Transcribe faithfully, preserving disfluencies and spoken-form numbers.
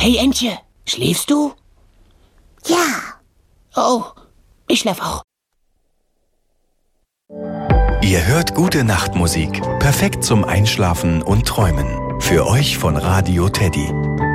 Hey Entje, schläfst du? Ja. Oh, ich schlaf auch. Ihr hört gute Nachtmusik, perfekt zum Einschlafen und Träumen. Für euch von Radio Teddy.